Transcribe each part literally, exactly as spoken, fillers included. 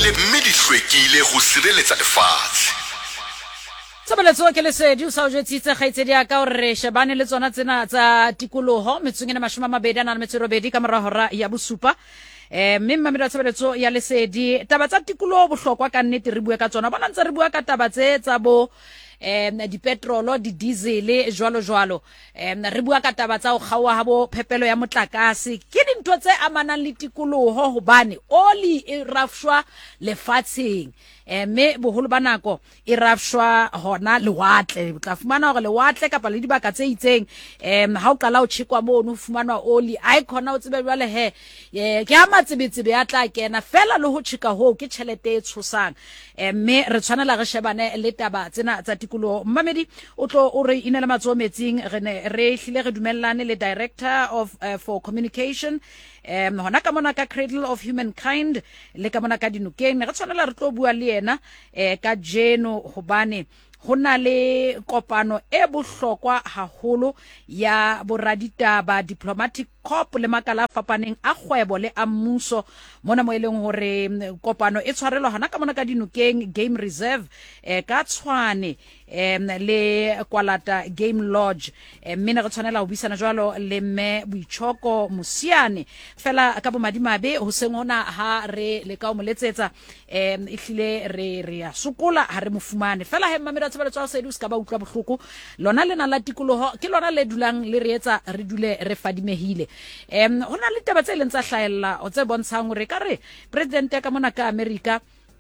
bolokehile mme di hlwekile ho sireletsa lefatshe. Tsabeletso ke lesedi o sa o jetsitse kgaitsedi ya ka hore shebane le tsona tsena tsa tikoloho metsong ena mashome a mabedi a nang le metso e robedi ka mora hora ya bosupa. Eh mme mamelo tsabeletso ya lesedi taba tsa tikoloho bohlokwa ka nnete re bua ka tsona bona ntse re bua ka taba tse tsa bo em di petrolo di diesel jwalo jwalo em re bua ka taba tsa o kgawa ha bo phepelo ya motlakase ke dintho tse amanang le tikoloho hobane oli e rafshwa lefatsheng mme boholo ba nako e rafshwa hona lewatle o tla fumana hore lewatle kapa le dibaka tse itseng em ha o qala o tshekwa mono o fumanwa oli a ikhona o tsebe jwale he ke ha matsebetsebe ya tla kena fela le ho tshika ho ke tšhelete e tshosang mme re tshwanela re shebane le taba tsena tsa tikoloho. Mmamedi o tlo o re inela matso metsing re ne re hlile re dumellane le director of uh, for communication um hona ka mona ka Cradle of Humankind le ka mona ka Dinokeng re tshwanela re tlo bua le yena eh ka jeno hobane hona le kopano e bohlokwa haholo ya boraditaba diplomatic corp le makala a fapaneng a kgwebo le a mmuso mona mo eleng hore kopano e tshwarelwa hana ka mona ka Dinokeng Game Reserve eh ka Tshwane em le Kwalata Game Lodge mme re tshwanela ho buisana jwalo le mme Boitshoko Musiane fela ka bo madimabe ho sengona ha re le ka o moletsetsa em ihlile re re ya sokola ha re mofumane fela he mamela tsebeletso tsa sedu ska ba utlwa bohloko lona lena la tikoloho ke lona le dulang le re etsa re dule re fadimehile em hona le taba tse leng tsa hlaella o tse bontshang hore ka re president ka mona ka America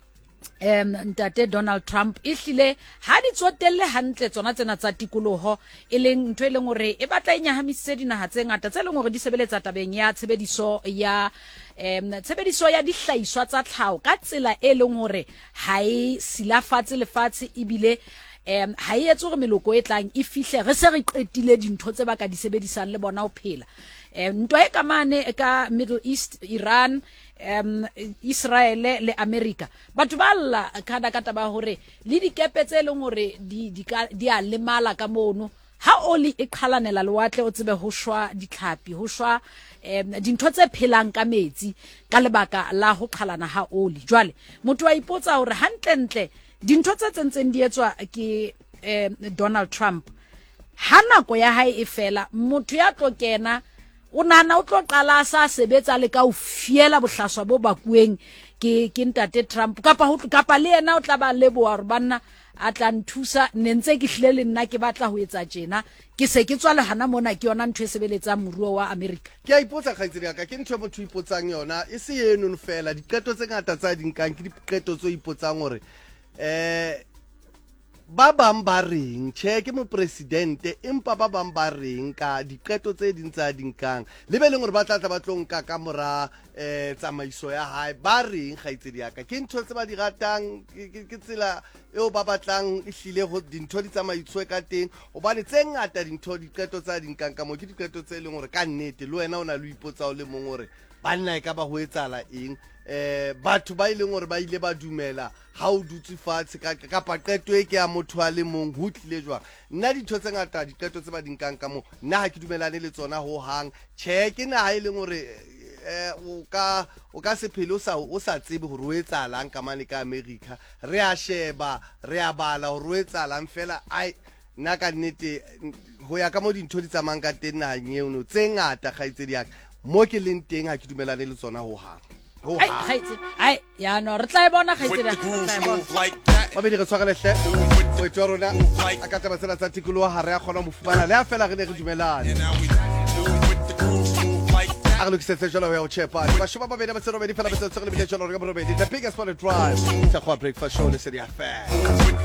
em ntate Donald Trump ihlile ha di tsotelle hantle tsona tsena tsa tikoloho e leng ntwe leng hore e batla inyahamisitse dinaha tse ngata tse leng hore di sebeletsa tabeng ya tshebediso ya em tshebediso ya dihlahiswa tsa tlhaho ka tsela e leng hore ha e silafatse lefatshe ibile em ha e etse hore meloko e tlang e fihle re se re qetile dintho tse ba ka di sebedisang le bona ho phela em ntwa e kamane ka Middle East Iran um Israel le America batho ba lla kada ka taba hore le dikepe tse leng hore di di a lemala ka mono ha oli e qhalanela lewatle o tsebe ho shwa ditlhapi ho shwa em dintho tse phelang ka metsi ka lebaka la ho qhalana ha oli jwale motho wa ipotsa hore hantlentle dintho tse tsentseng di etswa ke Donald Trump ha nako ya hae e fela motho ya tlo kena o nana o tlo qala sa sebetsa le ka o fiela bohlaswa bo bakueng ke ke ntate Trump kapa ho kapa le yena o tla ba leboa re banna a tla nthusa nentse ke hlile le nna ke batla ho etsa tjena ke se ke tswa le hana mona ke yona ntwe sebeletsa moruo wa America ke a ipotsa kgaitsedi ka ke ntwe motho ipotsang yona e se eno fela diqeto tse ngata tsa dinkang ke diqeto tso ipotsang hore eh ba bang ba reng che ke mo presidente empa ba bang ba reng ka diqeto tse ding tsa dinkang le be leng hore ba tla tla ba tlonka ka mora eh tsamaiso ya hae ba reng kgaitsedi ya ka ke ntho tse ba di ratang ke tsela eo ba batlang ihlile ho dintho di tsamaitswe ka teng hobane tse ngata dintho diqeto tsa dinkang ka mo ke diqeto tse leng hore ka nnete le wena o na le ipotsa o le mong hore banna e ka ba ho etsala eng eh batho ba ileng hore ba ile ba dumela ha o dutse fatshe ka kapa qeto e ke ya motho a le mong ho tlile jwang nna ditho tse ngata diqeto tse ba dinkang ka mo nna ha ke dumelane le tsona ho hang che ke na ha ile hore eh o ka o ka se phelo sa o sa tsebe hore o etsalang ka mane ka America re a sheba re a bala hore o etsalang fela ai nna ka nnete ho ya ka mo dintho di tsamang ka teng na nyeo tse ngata kgaitsedi ya mo ke leng teng ha ke dumelane le tsona ho hang ai khaitse ai ya no re tla bona khaitse ra ba be re tshwara lehle o etwa rona a ka taba tsela tsa tikoloho ha re a kgona mo fumana le a fela re ne re dumelane a re lokisetse jalo ya o chepa ba shoba ba be ba tsero be di fela ba tsero le bi jalo re ga robedi the biggest one drive sa kwa breakfast show le seria fa